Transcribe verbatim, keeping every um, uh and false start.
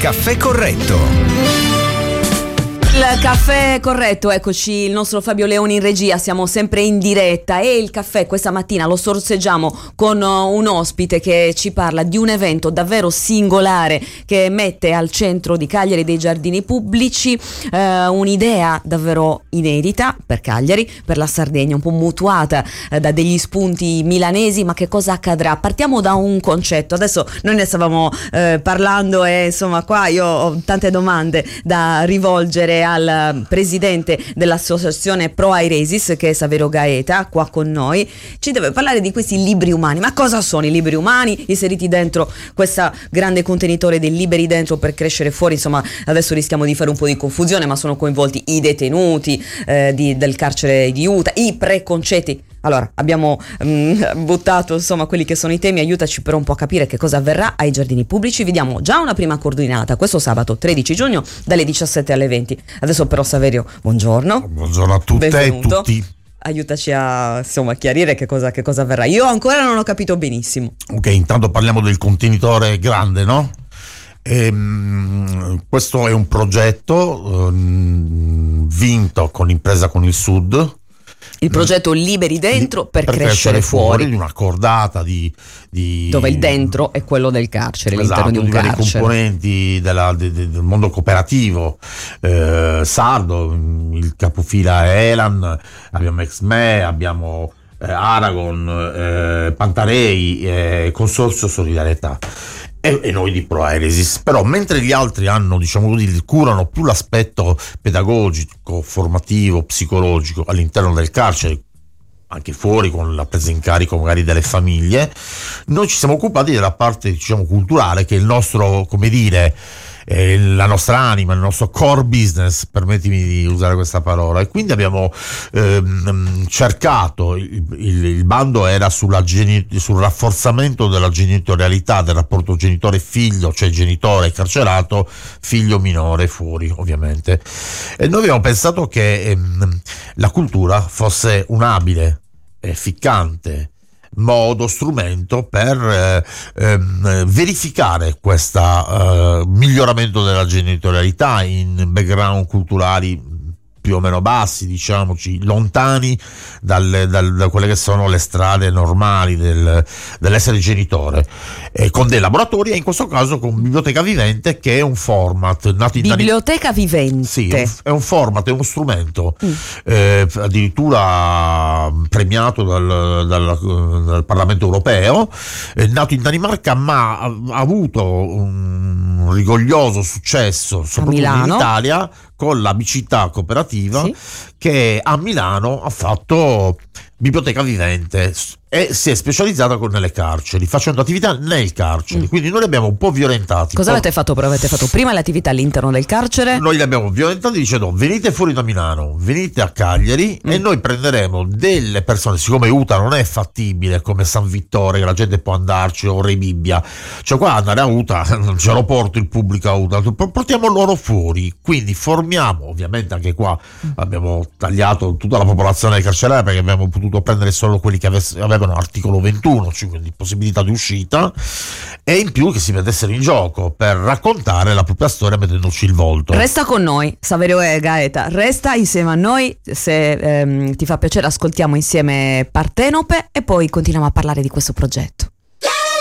caffè corretto. Il caffè corretto, eccoci, il nostro Fabio Leoni in regia, siamo sempre in diretta e il caffè questa mattina lo sorseggiamo con un ospite che ci parla di un evento davvero singolare che mette al centro di Cagliari dei giardini pubblici eh, un'idea davvero inedita per Cagliari, per la Sardegna, un po' mutuata eh, da degli spunti milanesi. Ma che cosa accadrà? Partiamo da un concetto, adesso noi ne stavamo eh, parlando e insomma qua io ho tante domande da rivolgere al presidente dell'associazione Pro Airesis, che è Saverio Gaeta, qua con noi. Ci deve parlare di questi libri umani. Ma cosa sono i libri umani inseriti dentro questo grande contenitore dei liberi dentro per crescere fuori? Insomma, adesso rischiamo di fare un po' di confusione, ma sono coinvolti i detenuti eh, di, del carcere di Utah, i preconcetti. Allora, abbiamo mh, buttato insomma quelli che sono i temi. Aiutaci però un po' a capire che cosa avverrà ai giardini pubblici. Vi diamo già una prima coordinata questo sabato tredici giugno dalle diciassette alle venti. Adesso però Saverio, buongiorno. Buongiorno a tutte Benvenuto. e tutti. Aiutaci a insomma chiarire che cosa, che cosa avverrà. Io ancora non ho capito benissimo. Ok, intanto parliamo del contenitore grande, no? Ehm, questo è un progetto ehm, vinto con Impresa con il Sud. Il progetto Liberi Dentro per, per crescere, crescere fuori, fuori di una cordata di, di dove il dentro è quello del carcere, esatto, all'interno di un di vari carcere. componenti della, de, de, del mondo cooperativo eh, sardo. Il capofila è Elan, abbiamo Exme, abbiamo eh, Aragon, eh, Pantarei, eh, Consorzio Solidarietà. E, e noi di Pro Airesis. Però mentre gli altri hanno, diciamo così, curano più l'aspetto pedagogico, formativo, psicologico all'interno del carcere, anche fuori con la presa in carico magari delle famiglie, noi ci siamo occupati della parte, diciamo, culturale, che è il nostro, come dire, eh, la nostra anima, il nostro core business, permettimi di usare questa parola. E quindi abbiamo ehm, cercato, il, il, il bando era sulla geni- sul rafforzamento della genitorialità, del rapporto genitore-figlio, cioè genitore carcerato, figlio minore fuori, ovviamente. E noi abbiamo pensato che ehm, la cultura fosse un abile, efficace modo, strumento per eh, ehm, verificare questo eh, miglioramento della genitorialità in background culturali più o meno bassi, diciamoci, lontani dal, dal, da quelle che sono le strade normali del, dell'essere genitore, e con dei laboratori, e in questo caso con Biblioteca Vivente, che è un format nato in Biblioteca Vivente, sì, è un, è un format, è uno strumento mm. eh, addirittura premiato dal, dal, dal Parlamento Europeo, è nato in Danimarca, ma ha, ha avuto un rigoglioso successo soprattutto in Italia con la Bicità Cooperativa, sì, che a Milano ha fatto Biblioteca Vivente e si è specializzata con nelle carceri, facendo attività nel carcere. Mm. Quindi noi li abbiamo un po' violentati. Cosa avete fatto? Però avete fatto prima le attività all'interno del carcere? Noi li abbiamo violentati dicendo: venite fuori da Milano, venite a Cagliari, mm. e noi prenderemo delle persone. Siccome Utah non è fattibile come San Vittore, che la gente può andarci, o Re Bibbia, cioè qua andare a Utah non ce lo porto il pubblico a Utah, portiamo loro fuori. Quindi formiamo, ovviamente anche qua mm. abbiamo tagliato tutta la popolazione carceraria, perché abbiamo potuto prendere solo quelli che avess- avevano articolo ventuno, cioè quindi possibilità di uscita, e in più che si mettessero in gioco per raccontare la propria storia mettendoci il volto. Resta con noi, Saverio Gaeta, resta insieme a noi. Se ehm, ti fa piacere, ascoltiamo insieme Partenope e poi continuiamo a parlare di questo progetto.